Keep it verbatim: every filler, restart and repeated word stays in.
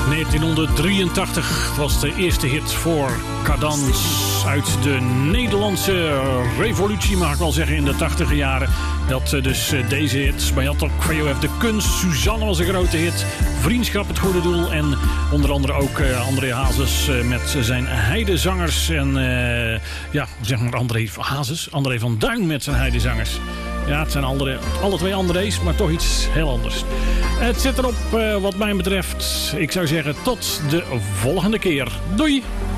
negentienhonderddrieëntachtig was de eerste hit voor Cadans uit de Nederlandse revolutie, mag ik wel zeggen, in de tachtiger jaren. Dat dus deze hit. Maar je had ook V O F De Kunst, Suzanne was een grote hit, Vriendschap, Het Goede Doel en onder andere ook uh, André Hazes uh, met zijn Heidezangers. En uh, ja, zeg maar André Hazes, André van Duin met zijn Heidezangers. Ja, het zijn andere, alle twee André's, maar toch iets heel anders. Het zit erop uh, wat mij betreft. Ik zou zeggen tot de volgende keer. Doei!